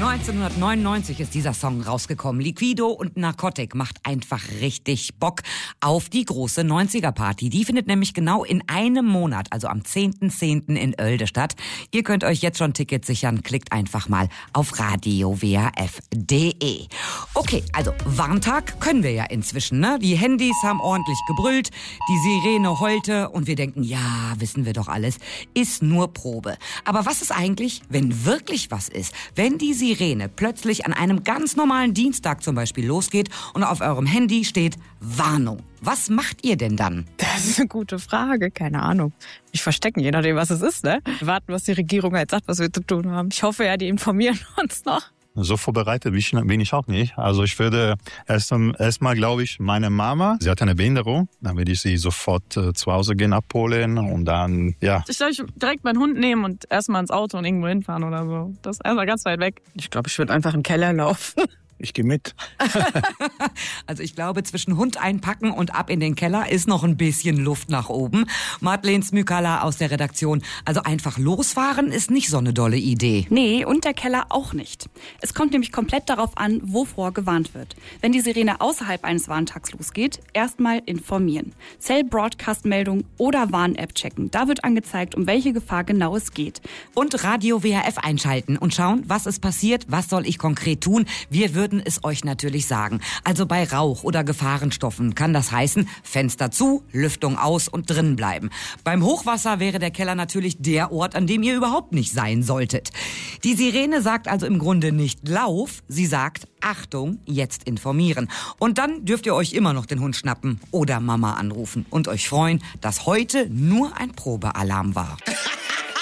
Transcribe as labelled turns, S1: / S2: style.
S1: 1999 ist dieser Song rausgekommen. Liquido und Narcotic macht einfach richtig Bock auf die große 90er-Party. Die findet nämlich genau in einem Monat, also am 10.10. in Oelde statt. Ihr könnt euch jetzt schon Tickets sichern. Klickt einfach mal auf radiowrf.de. Okay, also Warntag können wir ja inzwischen, ne? Die Handys haben ordentlich gebrüllt, die Sirene heulte und wir denken, ja, wissen wir doch alles, ist nur Probe. Aber was ist eigentlich, wenn wirklich was ist? Wenn die Sirene plötzlich an einem ganz normalen Dienstag zum Beispiel losgeht und auf eurem Handy steht Warnung. Was macht ihr denn dann?
S2: Das ist eine gute Frage, keine Ahnung. Ich verstecken, je nachdem, was es ist, ne? Warten, was die Regierung halt sagt, was wir zu tun haben. Ich hoffe ja, die informieren uns noch.
S3: So vorbereitet bin ich auch nicht. Also ich würde erstmal, glaube ich, meine Mama, sie hat eine Behinderung, dann würde ich sie sofort zu Hause gehen abholen und dann, ja.
S2: Ich glaube, ich würde direkt meinen Hund nehmen und erstmal ins Auto und irgendwo hinfahren oder so. Das ist erstmal ganz weit weg. Ich glaube, ich würde einfach in den Keller laufen.
S3: Ich gehe mit.
S1: Also ich glaube, zwischen Hund einpacken und ab in den Keller ist noch ein bisschen Luft nach oben. Madeleine Smykala aus der Redaktion. Also einfach losfahren ist nicht so eine dolle Idee.
S4: Nee, und der Keller auch nicht. Es kommt nämlich komplett darauf an, wovor gewarnt wird. Wenn die Sirene außerhalb eines Warntags losgeht, erstmal informieren. Cell-Broadcast-Meldung oder Warn-App checken. Da wird angezeigt, um welche Gefahr genau es geht.
S1: Und Radio WRF einschalten und schauen, was ist passiert, was soll ich konkret tun. Wir würden es euch natürlich sagen. Also bei Rauch oder Gefahrenstoffen kann das heißen, Fenster zu, Lüftung aus und drin bleiben. Beim Hochwasser wäre der Keller natürlich der Ort, an dem ihr überhaupt nicht sein solltet. Die Sirene sagt also im Grunde nicht Lauf, sie sagt Achtung, jetzt informieren. Und dann dürft ihr euch immer noch den Hund schnappen oder Mama anrufen und euch freuen, dass heute nur ein Probealarm war.